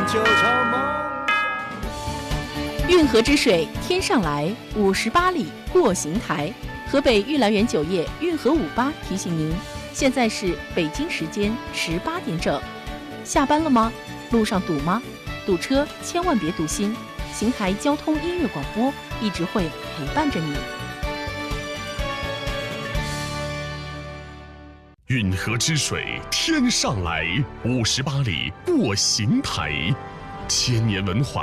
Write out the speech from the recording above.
就朝梦。 运河之水天上来，58里过邢台。河北御来园酒业运河58提醒您，现在是北京时间18点整。下班了吗？路上堵吗？堵车千万别堵心，邢台交通音乐广播一直会陪伴着你。 运河之水天上来，58里过邢台，千年文化